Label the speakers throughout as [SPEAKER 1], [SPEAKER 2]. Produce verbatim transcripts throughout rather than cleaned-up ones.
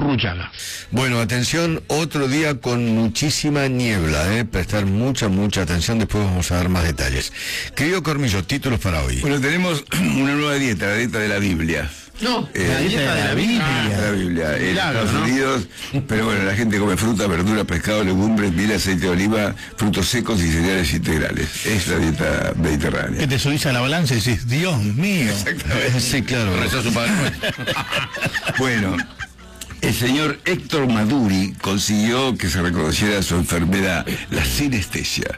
[SPEAKER 1] Gurruchaga.
[SPEAKER 2] Bueno, atención, otro día con muchísima niebla, ¿eh? Prestar mucha, mucha atención, después vamos a dar más detalles. Querido Cormillo, títulos para hoy.
[SPEAKER 3] Bueno, tenemos una nueva dieta, la dieta de la Biblia.
[SPEAKER 1] No,
[SPEAKER 3] Eh,
[SPEAKER 1] la dieta de la Biblia.
[SPEAKER 3] Ah, la Biblia. En
[SPEAKER 1] Claro,
[SPEAKER 3] Estados
[SPEAKER 1] ¿no?
[SPEAKER 3] Unidos, pero bueno, la gente come fruta, verdura, pescado, legumbres, miel, aceite de oliva, frutos secos y cereales integrales. Es la dieta
[SPEAKER 1] Que
[SPEAKER 3] mediterránea.
[SPEAKER 1] te subís a la balanza y decís, Dios mío.
[SPEAKER 2] Sí, claro.
[SPEAKER 1] Rezó su padre.
[SPEAKER 3] Bueno, el señor Héctor Maduri consiguió que se reconociera su enfermedad, la sinestesia.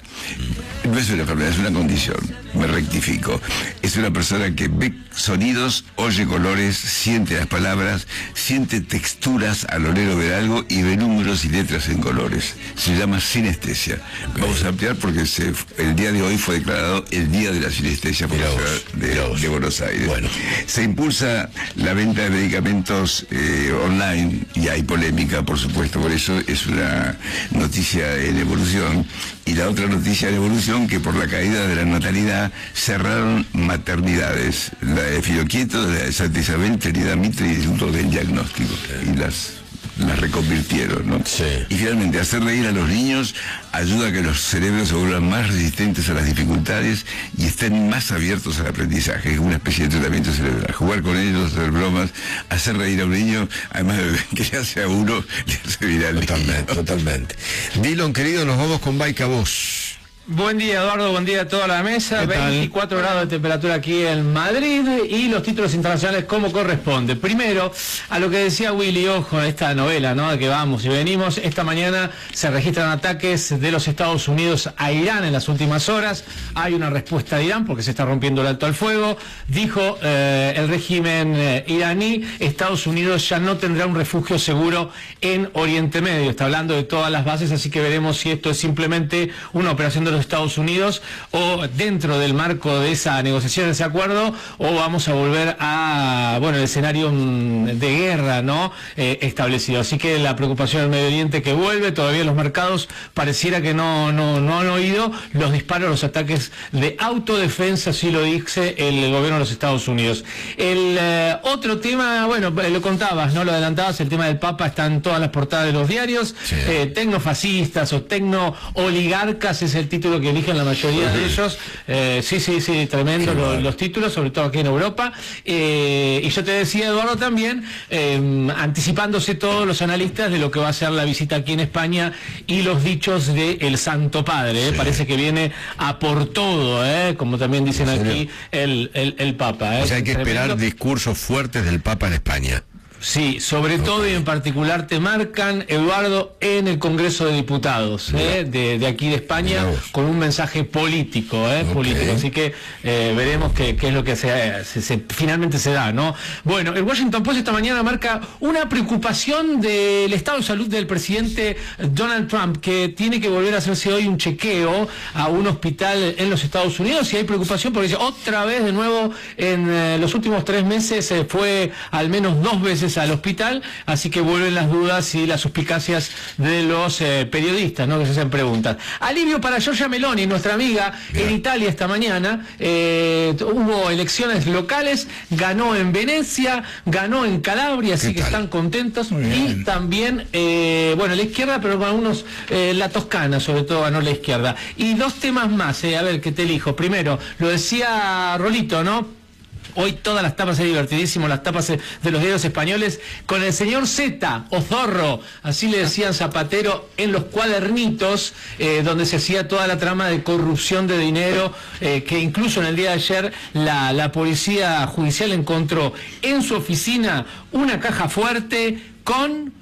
[SPEAKER 3] No es una enfermedad, es una condición. Me rectifico. Es una persona que ve sonidos, oye colores, siente las palabras, siente texturas a lo largo de algo y ve números y letras en colores. Se llama sinestesia. Vamos a ampliar porque se, el día de hoy fue declarado el Día de la Sinestesia por la
[SPEAKER 2] Mirá
[SPEAKER 3] ciudad
[SPEAKER 2] vos,
[SPEAKER 3] de,
[SPEAKER 2] mirá vos.
[SPEAKER 3] de Buenos Aires.
[SPEAKER 2] Bueno.
[SPEAKER 3] Se impulsa la venta de medicamentos eh, online y hay polémica, por supuesto, por eso es una noticia en evolución. Y la otra noticia en evolución, que por la caída de la natalidad cerraron maternidades, la de Filoquieto, la de Santa Isabel, Trinidad Mitre y el Instituto del Diagnóstico, y las las reconvirtieron, ¿no?
[SPEAKER 2] Sí.
[SPEAKER 3] Y finalmente, hacer reír a los niños ayuda a que los cerebros se vuelvan más resistentes a las dificultades y estén más abiertos al aprendizaje. Es una especie de tratamiento cerebral. Jugar con ellos, hacer bromas, hacer reír a un niño, además de que le hace a uno, le hace viral.
[SPEAKER 2] Totalmente, totalmente. Dillon, querido, nos vamos con Baica Voz.
[SPEAKER 4] Buen día, Eduardo, buen día a toda la mesa.
[SPEAKER 1] ¿Qué tal?
[SPEAKER 4] veinticuatro grados de temperatura aquí en Madrid y los títulos internacionales como corresponde. Primero, a lo que decía Willy, ojo, a esta novela, ¿no? De que vamos y venimos. Esta mañana se registran ataques de los Estados Unidos a Irán en las últimas horas. Hay una respuesta de Irán porque se está rompiendo el alto al fuego. Dijo eh, el régimen eh, iraní, Estados Unidos ya no tendrá un refugio seguro en Oriente Medio. Está hablando de todas las bases, así que veremos si esto es simplemente una operación de los Estados Unidos o dentro del marco de esa negociación, de ese acuerdo, o vamos a volver a, bueno, el escenario mm, de guerra, ¿no? Eh, establecido. Así que la preocupación del Medio Oriente que vuelve, todavía los mercados pareciera que no, no, no han oído los disparos, los ataques de autodefensa, así lo dice el gobierno de los Estados Unidos. El eh, otro tema, bueno, lo contabas, ¿no? Lo adelantabas, el tema del Papa está en todas las portadas de los diarios.
[SPEAKER 2] Sí.
[SPEAKER 4] Eh, tecnofascistas o tecno-oligarcas es el título que eligen la mayoría de ellos. Eh, sí, sí, sí, tremendo
[SPEAKER 2] Qué
[SPEAKER 4] lo-
[SPEAKER 2] bueno.
[SPEAKER 4] los títulos, sobre todo aquí en Europa. Eh, y yo te decía, Eduardo, también, eh, anticipándose todos los analistas de lo que va a ser la visita aquí en España y los dichos del Santo Padre. ¿eh?
[SPEAKER 2] Sí.
[SPEAKER 4] Parece que viene a por todo, ¿eh? Como también dicen
[SPEAKER 2] ¿En serio?
[SPEAKER 4] aquí el, el, el Papa. ¿eh?
[SPEAKER 2] O sea, hay que
[SPEAKER 4] Tremendo.
[SPEAKER 2] esperar discursos fuertes del Papa en España.
[SPEAKER 4] Sí, sobre todo y en particular te marcan, Eduardo, en el Congreso de Diputados, ¿eh? de, de aquí de España,
[SPEAKER 2] Mirá vos.
[SPEAKER 4] con un mensaje político, ¿eh?
[SPEAKER 2] Ok.
[SPEAKER 4] político. Así que eh, veremos qué, qué es lo que se, se- se- finalmente se da, ¿no? Bueno, el Washington Post esta mañana marca una preocupación del estado de salud del presidente Donald Trump, que tiene que volver a hacerse hoy un chequeo a un hospital en los Estados Unidos, y hay preocupación porque dice, otra vez de nuevo en eh, los últimos tres meses se fue al menos dos veces al hospital, así que vuelven las dudas y las suspicacias de los eh, periodistas, ¿no? Que se hacen preguntas. Alivio para Giorgia Meloni, nuestra amiga,
[SPEAKER 2] Bien.
[SPEAKER 4] en Italia esta mañana. Eh, hubo elecciones locales, ganó en Venecia, ganó en Calabria, así
[SPEAKER 2] ¿Qué
[SPEAKER 4] que
[SPEAKER 2] tal?
[SPEAKER 4] están contentos.
[SPEAKER 1] Muy bien.
[SPEAKER 4] Y también, eh, bueno, la izquierda, pero con algunos, eh, la Toscana, sobre todo ganó la izquierda. Y dos temas más, eh, a ver, ¿qué te elijo? Primero, lo decía Rolito, ¿no? Hoy todas las tapas es divertidísimo, las tapas de los diarios españoles, con el señor Z, o Zorro, así le decían Zapatero, en los cuadernitos, eh, donde se hacía toda la trama de corrupción de dinero, eh, que incluso en el día de ayer la, la policía judicial encontró en su oficina una caja fuerte con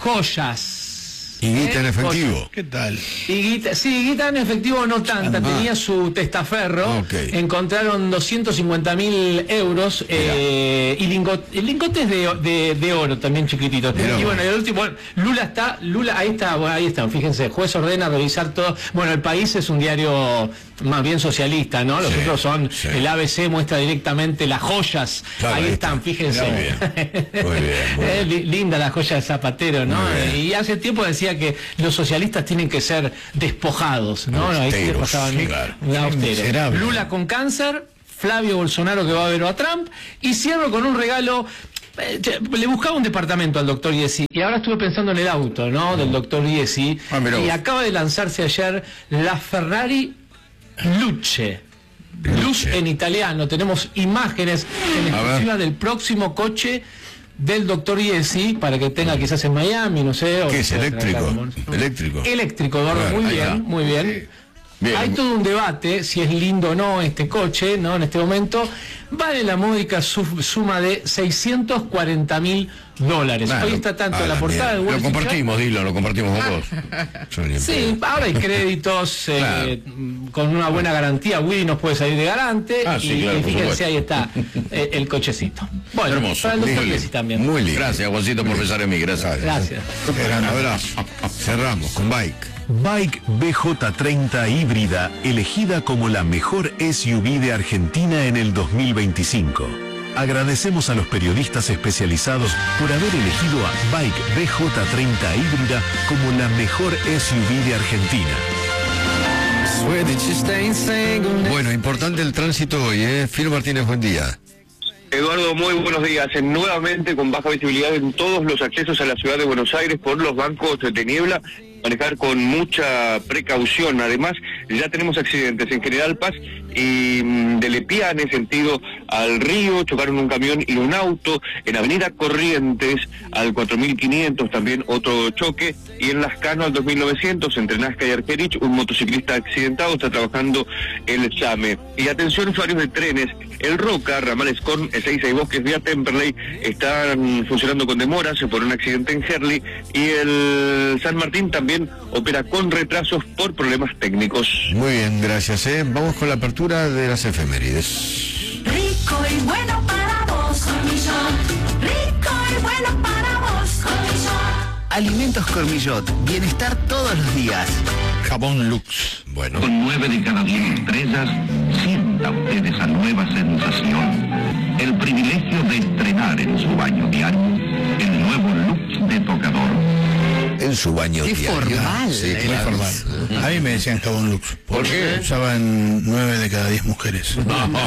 [SPEAKER 4] joyas.
[SPEAKER 2] Y guita en
[SPEAKER 4] ¿Eh?
[SPEAKER 2] efectivo.
[SPEAKER 1] ¿Qué tal?
[SPEAKER 4] Y guita, sí, guita en efectivo no tanta,
[SPEAKER 2] Ah.
[SPEAKER 4] tenía su testaferro,
[SPEAKER 2] Ok.
[SPEAKER 4] encontraron doscientos cincuenta mil euros eh, y lingot- lingotes de, de, de oro también chiquititos.
[SPEAKER 2] Mirá
[SPEAKER 4] Y
[SPEAKER 2] vos.
[SPEAKER 4] bueno, el último, bueno, Lula está, Lula, ahí está, bueno, ahí están, fíjense, juez ordena revisar todo. Bueno, El País es un diario más bien socialista, ¿no? Los
[SPEAKER 2] Sí,
[SPEAKER 4] otros son,
[SPEAKER 2] sí.
[SPEAKER 4] el A B C muestra directamente las joyas,
[SPEAKER 2] Claro,
[SPEAKER 4] ahí
[SPEAKER 2] ahí
[SPEAKER 4] están,
[SPEAKER 2] está.
[SPEAKER 4] fíjense.
[SPEAKER 2] Muy bien, muy bien, muy
[SPEAKER 4] Eh,
[SPEAKER 2] bien.
[SPEAKER 4] li- linda la joya de Zapatero, ¿no?
[SPEAKER 2] Muy bien.
[SPEAKER 4] Eh, Y hace tiempo decía que los socialistas tienen que ser despojados, ¿no? Ahí sí le
[SPEAKER 2] Austeros,
[SPEAKER 4] pasaban
[SPEAKER 2] sí,
[SPEAKER 4] un-
[SPEAKER 2] claro.
[SPEAKER 4] un austero.
[SPEAKER 1] Miserable.
[SPEAKER 4] Lula con cáncer, Flavio Bolsonaro que va a ver a Trump, y cierro con un regalo Eh, Le buscaba un departamento al doctor Yesi y ahora estuve pensando en el auto, ¿no? Del doctor Yesi.
[SPEAKER 3] Ah, mirá
[SPEAKER 4] y
[SPEAKER 3] vos.
[SPEAKER 4] acaba de lanzarse ayer la Ferrari Luce. Luz en italiano. Tenemos imágenes en
[SPEAKER 3] A
[SPEAKER 4] exclusiva
[SPEAKER 3] ver.
[SPEAKER 4] del próximo coche del doctor Yesi para que tenga quizás en Miami, no sé. o
[SPEAKER 2] ¿Qué es
[SPEAKER 4] no sé,
[SPEAKER 2] eléctrico?
[SPEAKER 4] acá, ¿no?
[SPEAKER 2] Eléctrico.
[SPEAKER 4] Eléctrico, Eduardo,
[SPEAKER 2] Claro,
[SPEAKER 4] muy
[SPEAKER 2] ahí
[SPEAKER 4] bien,
[SPEAKER 2] está.
[SPEAKER 4] muy bien.
[SPEAKER 3] Bien.
[SPEAKER 4] Hay todo un debate si es lindo o no este coche, ¿no? En este momento vale la módica su- suma de seiscientos cuarenta mil dólares.
[SPEAKER 1] Claro.
[SPEAKER 4] Hoy está tanto
[SPEAKER 2] A
[SPEAKER 4] en la
[SPEAKER 2] la
[SPEAKER 4] portada de
[SPEAKER 2] mierda.
[SPEAKER 4] Wall
[SPEAKER 1] Lo
[SPEAKER 4] Street
[SPEAKER 1] compartimos, Dilo, lo compartimos con vos.
[SPEAKER 2] Yo ni
[SPEAKER 4] Sí,
[SPEAKER 2] pedo.
[SPEAKER 4] ahora hay créditos eh,
[SPEAKER 1] Claro.
[SPEAKER 4] con una buena garantía. Willy nos puede salir de garante.
[SPEAKER 1] Ah, sí,
[SPEAKER 4] y,
[SPEAKER 1] claro,
[SPEAKER 4] y
[SPEAKER 1] por
[SPEAKER 4] fíjense,
[SPEAKER 1] supuesto.
[SPEAKER 4] ahí está eh, el cochecito. Bueno,
[SPEAKER 1] Hermoso.
[SPEAKER 4] para el doctor
[SPEAKER 2] Lindo.
[SPEAKER 4] Yesi también.
[SPEAKER 2] Muy lindo.
[SPEAKER 1] Gracias, Juancito, por pensar en mí. Gracias.
[SPEAKER 4] Gracias.
[SPEAKER 2] Abrazo. Cerramos con Bike.
[SPEAKER 5] Bike B J treinta híbrida, elegida como la mejor S U V de Argentina en el dos mil veinticinco. Agradecemos a los periodistas especializados por haber elegido a Bike B J treinta híbrida como la mejor S U V de Argentina.
[SPEAKER 2] Bueno, importante el tránsito hoy, ¿eh? Filo Martínez, buen día.
[SPEAKER 6] Eduardo, muy buenos días. Eh, Nuevamente con baja visibilidad en todos los accesos a la ciudad de Buenos Aires por los bancos de niebla. Manejar con mucha precaución. Además, ya tenemos accidentes en General Paz y mm, de Lepiane, sentido al río, chocaron un camión y un auto. En Avenida Corrientes, al cuatro mil quinientos, también otro choque. Y en Lascano, al dos mil novecientos, entre Nazca y Argerich, un motociclista accidentado, está trabajando el SAME. Y atención, usuarios de trenes, el Roca, ramal Scorn, Ezeiza y Bosques vía Temperley están funcionando con demoras por un accidente en Herli, y el San Martín también opera con retrasos por problemas técnicos.
[SPEAKER 2] Muy bien, gracias, ¿eh? Vamos con la apertura de las efemérides.
[SPEAKER 7] Rico y bueno para vos, Cormillot. Rico y bueno para vos, Cormillot.
[SPEAKER 8] Alimentos Cormillot, bienestar todos los días.
[SPEAKER 1] Jabón Lux.
[SPEAKER 2] Bueno,
[SPEAKER 9] Con nueve de cada diez estrellas, sienta usted esa nueva sensación. El privilegio de estrenar en su baño diario el nuevo Lux de tocador.
[SPEAKER 2] en su baño
[SPEAKER 8] Qué
[SPEAKER 2] diario.
[SPEAKER 8] formal.
[SPEAKER 2] Sí,
[SPEAKER 1] Muy
[SPEAKER 2] claro.
[SPEAKER 1] formal. A mí me decían jabón Lux.
[SPEAKER 2] ¿Por qué?
[SPEAKER 1] Usaban nueve de cada diez mujeres.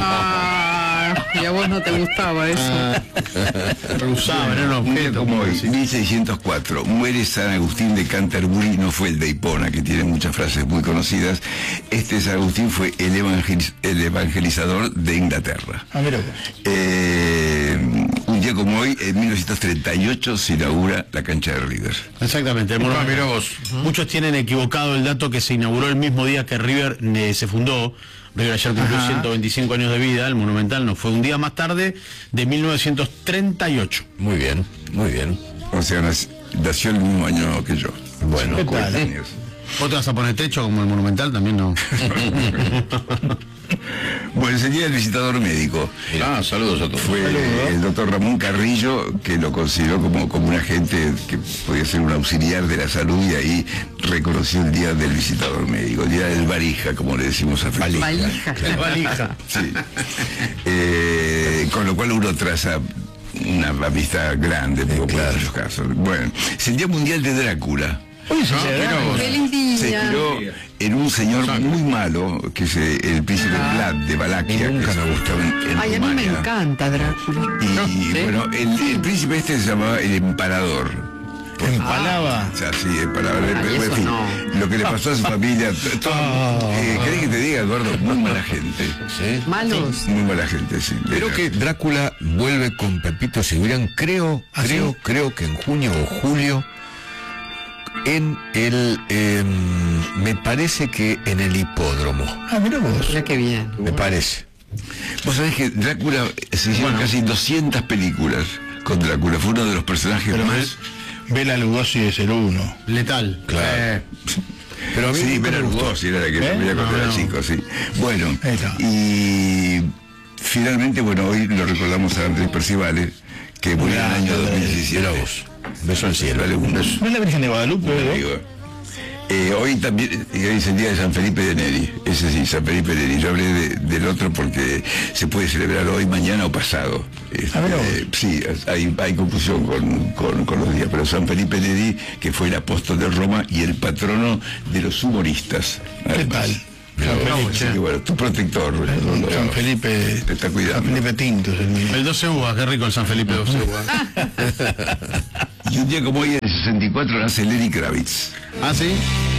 [SPEAKER 10] Ah, y a vos no te gustaba eso.
[SPEAKER 1] Pero usaban, era un
[SPEAKER 3] Un día
[SPEAKER 1] objeto.
[SPEAKER 3] como hoy,
[SPEAKER 1] sí.
[SPEAKER 3] mil seiscientos cuatro, muere San Agustín de Canterbury, no fue el de Hipona, que tiene muchas frases muy conocidas. Este San Agustín fue el, evangeliz- el evangelizador de Inglaterra.
[SPEAKER 1] Ah, mira vos.
[SPEAKER 3] Eh, un día como hoy, en mil novecientos treinta y ocho, se inaugura la cancha de River.
[SPEAKER 11] Exactamente, el Monumental.
[SPEAKER 1] mirá vos.
[SPEAKER 11] Muchos tienen equivocado el dato que se inauguró el mismo día que River eh, se fundó. River ayer cumplió
[SPEAKER 1] Ajá.
[SPEAKER 11] ciento veinticinco años de vida, el Monumental no fue un día más tarde, de mil novecientos treinta y ocho.
[SPEAKER 2] Muy bien, muy bien.
[SPEAKER 3] O sea, nac- nació el mismo año que yo.
[SPEAKER 2] Bueno,
[SPEAKER 11] ¿Qué
[SPEAKER 3] cuarenta
[SPEAKER 11] tal?
[SPEAKER 3] años.
[SPEAKER 11] ¿Vos te vas a poner techo como el Monumental? También no.
[SPEAKER 3] Bueno, ese día el visitador médico.
[SPEAKER 1] Ah, saludos a todos.
[SPEAKER 3] Fue el doctor Ramón Carrillo, que lo consideró como, como un agente que podía ser un auxiliar de la salud, y ahí reconoció el día del visitador médico, el día del valija, como le decimos a Felipe.
[SPEAKER 10] Valija.
[SPEAKER 11] La valija.
[SPEAKER 3] Sí. Eh, con lo cual uno traza una amistad grande, digo, por muchos casos. Bueno, es el Día Mundial de Drácula.
[SPEAKER 1] Oye, se celebra vos.
[SPEAKER 10] Feliz
[SPEAKER 3] Se
[SPEAKER 10] día.
[SPEAKER 3] inspiró en un señor muy malo, que es eh, el príncipe Vlad de Valaquia, que
[SPEAKER 2] Nunca me gustó.
[SPEAKER 3] estaba en, en
[SPEAKER 10] Ay, a mí me
[SPEAKER 3] Rumania.
[SPEAKER 10] encanta Drácula.
[SPEAKER 3] Y bueno, el, el príncipe este se llamaba el empalador.
[SPEAKER 1] Empalaba.
[SPEAKER 3] O sea, sí, empalador.
[SPEAKER 10] Ay,
[SPEAKER 3] Pero, en
[SPEAKER 10] eso
[SPEAKER 3] fin,
[SPEAKER 10] no.
[SPEAKER 3] lo que le pasó a su familia. t- todo- eh, ¿Querés que te diga, Eduardo? Muy mala gente.
[SPEAKER 2] ¿sí?
[SPEAKER 10] Malos.
[SPEAKER 3] Muy mala gente, sí.
[SPEAKER 2] Creo
[SPEAKER 3] Era-
[SPEAKER 2] que Drácula vuelve con Pepito Cibrián, creo,
[SPEAKER 1] ¿Ah,
[SPEAKER 2] creo,
[SPEAKER 1] sí?
[SPEAKER 2] creo que en junio o julio, en el, em, me parece que en el hipódromo,
[SPEAKER 1] Ah, mira vos.
[SPEAKER 10] Mira qué bien.
[SPEAKER 2] me parece.
[SPEAKER 3] Vos sabés que Drácula, se hicieron casi doscientas películas con Drácula. Fue uno de los personajes
[SPEAKER 1] Pero
[SPEAKER 3] más.
[SPEAKER 1] Bela Lugosi es el uno.
[SPEAKER 11] Letal.
[SPEAKER 2] Claro. Pero a mí
[SPEAKER 3] Sí,
[SPEAKER 2] nunca
[SPEAKER 3] Bela
[SPEAKER 2] me gustó.
[SPEAKER 3] Lugosi era la que
[SPEAKER 1] ¿Eh?
[SPEAKER 3] veía cuando
[SPEAKER 1] No,
[SPEAKER 3] era
[SPEAKER 1] no.
[SPEAKER 3] chico, sí. Bueno,
[SPEAKER 1] Ahí está.
[SPEAKER 3] y finalmente, bueno, hoy lo recordamos a Andrés Percivales, que murió en el año dos mil diecisiete.
[SPEAKER 2] Mira vos. Beso al cielo.
[SPEAKER 3] Dale un beso.
[SPEAKER 1] ¿No es la Virgen de Guadalupe, ¿no?
[SPEAKER 3] Digo, eh, hoy también eh, hoy es el día de San Felipe de Neri. Ese sí, San Felipe de Neri. Yo hablé de- del otro porque se puede celebrar hoy, mañana o pasado. Este,
[SPEAKER 1] Ah, mira vos.
[SPEAKER 3] eh, sí, hay, hay confusión con, con- con los días, pero San Felipe Neri, que fue el apóstol de Roma y el patrono de los humoristas.
[SPEAKER 1] ¿Qué
[SPEAKER 3] además.
[SPEAKER 1] tal?
[SPEAKER 3] Pero,
[SPEAKER 1] San Felipe,
[SPEAKER 3] así que bueno, tu protector. No, no,
[SPEAKER 1] San Felipe.
[SPEAKER 3] te está cuidando.
[SPEAKER 1] San Felipe Tinto es el mío.
[SPEAKER 11] El doce uvas, qué rico el San Felipe doce uvas.
[SPEAKER 3] Y un día como hoy, en el sesenta y cuatro, nace Lenny Kravitz.
[SPEAKER 11] ¿Ah, sí?